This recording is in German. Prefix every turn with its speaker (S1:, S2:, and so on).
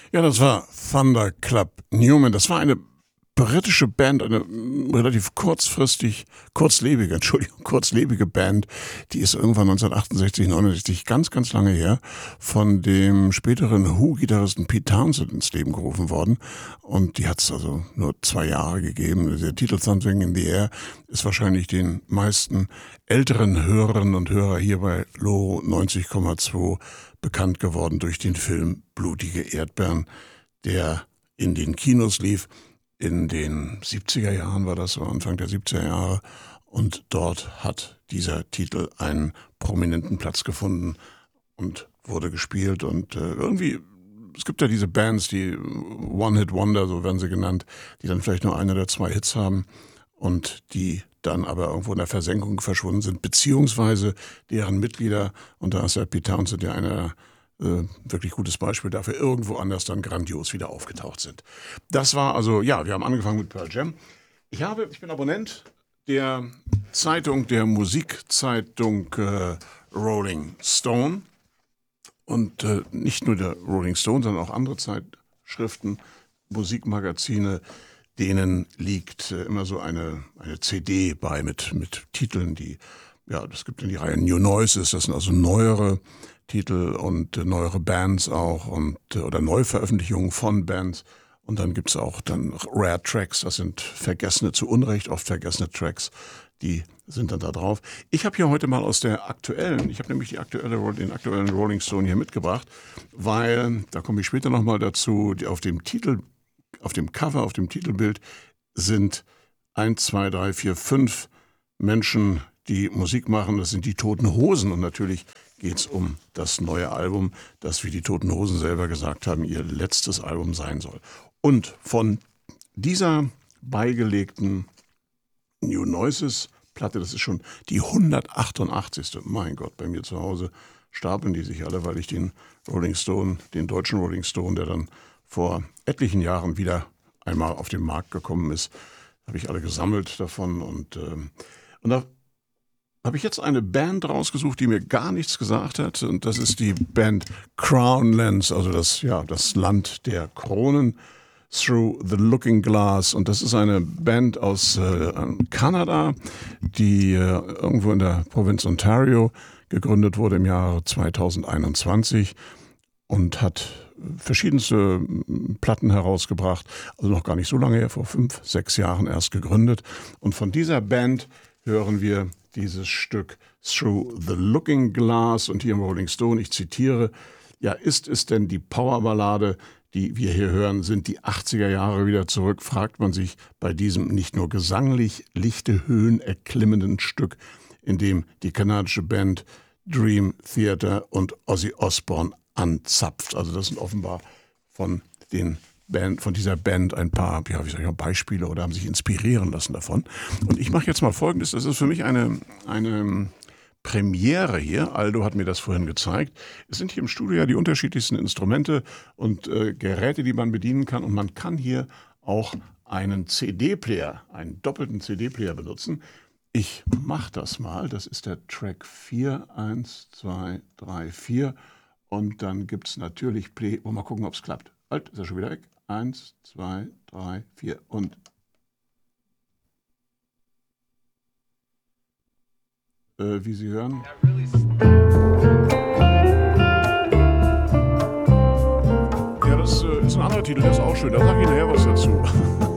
S1: Ja, das war Thunderclap Newman. Das war eine britische Band, eine relativ kurzlebige Band. Die ist irgendwann 1968, 69, ganz, ganz lange her, von dem späteren Who-Gitarristen Pete Townsend ins Leben gerufen worden. Und die hat es also nur 2 Jahre gegeben. Der Titel Something in the Air ist wahrscheinlich den meisten älteren Hörerinnen und Hörer hier bei Loro 90,2 bekannt geworden durch den Film Blutige Erdbeeren, der in den Kinos lief. In den 70er Jahren war das so, Anfang der 70er Jahre. Und dort hat dieser Titel einen prominenten Platz gefunden und wurde gespielt. Und irgendwie, es gibt ja diese Bands, die One-Hit-Wonder, so werden sie genannt, die dann vielleicht nur 1 oder 2 Hits haben und die dann aber irgendwo in der Versenkung verschwunden sind, beziehungsweise deren Mitglieder, und da ist ja Pete Townsend ja einer wirklich gutes Beispiel dafür, irgendwo anders dann grandios wieder aufgetaucht sind. Das war also, ja, wir haben angefangen mit Pearl Jam. Ich bin Abonnent der Zeitung, der Musikzeitung Rolling Stone und nicht nur der Rolling Stone, sondern auch andere Zeitschriften, Musikmagazine, denen liegt immer so eine CD bei mit Titeln, die, ja, das gibt in die Reihe New Noises, das sind also neuere Titel und neuere Bands auch oder Neuveröffentlichungen von Bands. Und dann gibt's auch dann Rare Tracks, das sind zu Unrecht oft vergessene Tracks, die sind dann da drauf. Ich habe hier heute mal ich habe nämlich den aktuellen Rolling Stone hier mitgebracht, weil, da komme ich später nochmal dazu, auf dem Cover, auf dem Titelbild sind 1, 2, 3, 4, 5 Menschen, die Musik machen. Das sind die Toten Hosen und natürlich geht es um das neue Album, das, wie die Toten Hosen selber gesagt haben, ihr letztes Album sein soll. Und von dieser beigelegten New Noises Platte, das ist schon die 188. Mein Gott, bei mir zu Hause stapeln die sich alle, weil ich den deutschen Rolling Stone, der dann vor etlichen Jahren wieder einmal auf den Markt gekommen ist, habe ich alle gesammelt davon und da habe ich jetzt eine Band rausgesucht, die mir gar nichts gesagt hat, und das ist die Band Crownlands, also das Land der Kronen, Through the Looking Glass, und das ist eine Band aus Kanada, die irgendwo in der Provinz Ontario gegründet wurde im Jahre 2021 und hat verschiedenste Platten herausgebracht, also noch gar nicht so lange her, vor 5, 6 Jahren erst gegründet, und von dieser Band hören wir dieses Stück Through the Looking Glass, und hier im Rolling Stone, ich zitiere, ja, ist es denn die Powerballade, die wir hier hören, sind die 80er Jahre wieder zurück, fragt man sich bei diesem nicht nur gesanglich lichte Höhen erklimmenden Stück, in dem die kanadische Band Dream Theater und Ozzy Osbourne anzapft. Also das sind offenbar von dieser Band ein paar, Beispiele oder haben sich inspirieren lassen davon. Und ich mache jetzt mal Folgendes, das ist für mich eine Premiere hier. Aldo hat mir das vorhin gezeigt. Es sind hier im Studio ja die unterschiedlichsten Instrumente und Geräte, die man bedienen kann. Und man kann hier auch einen CD-Player, einen doppelten CD-Player benutzen. Ich mache das mal. Das ist der Track 4. 1, 2, 3, 4. Und dann gibt es natürlich Play. Mal gucken, ob es klappt. Halt, ist er schon wieder weg? 1, 2, 3, 4 und wie Sie hören. Ja, das ist ein anderer Titel, der ist auch schön. Da sage ich nachher was dazu.